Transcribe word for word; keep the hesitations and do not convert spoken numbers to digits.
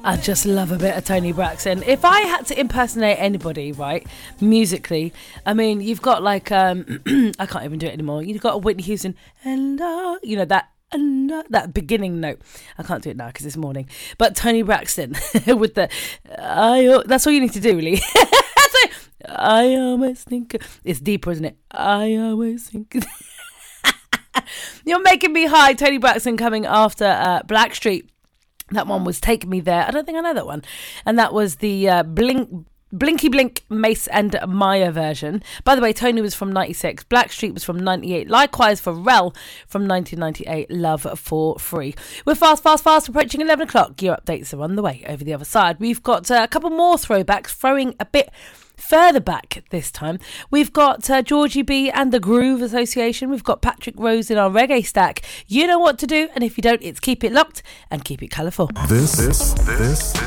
I just love a bit of Toni Braxton. If I had to impersonate anybody, right, musically, I mean, you've got like, um, I can't even do it anymore. You've got a Whitney Houston, and uh, you know, that and uh, that beginning note. I can't do it now because it's morning. But Toni Braxton with the, I, that's all you need to do, really. I always think, it's deeper, isn't it? I always think. You're making me high. Toni Braxton coming after uh, Blackstreet. That one was Take Me There. I don't think I know that one. And that was the uh, Blink, Blinky Blink, Mace and Maya version. By the way, Toni was from ninety-six. Blackstreet was from ninety-eight. Likewise, Pharrell from nineteen ninety-eight. Love for Free. We're fast, fast, fast approaching eleven o'clock. Your updates are on the way over the other side. We've got uh, a couple more throwbacks, throwing a bit further back this time. We've got uh, Georgie B and the Groove Association. We've got Patrick Rose in our reggae stack. You know what to do, and if you don't, it's keep it locked and keep it colourful. This, this, this.